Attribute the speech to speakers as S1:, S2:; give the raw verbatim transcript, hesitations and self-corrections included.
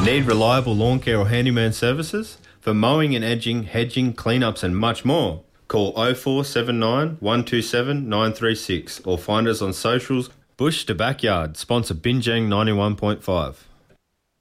S1: Need reliable lawn care or handyman services? For mowing and edging, hedging, cleanups and much more. Call oh four seven nine, one two seven, nine three six or find us on socials. Bush to Backyard, sponsor Binjang ninety-one point five.